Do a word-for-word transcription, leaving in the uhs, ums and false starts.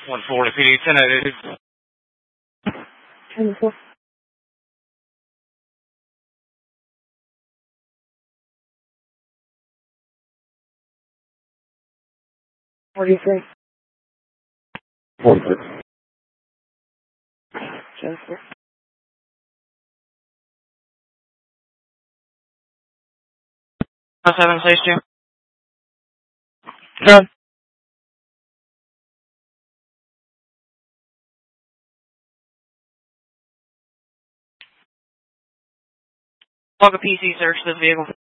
one forty P D, ten eighty. ten four. forty-three. forty-six. Jennifer. seven, stage two. Done. Log a P C search this vehicle.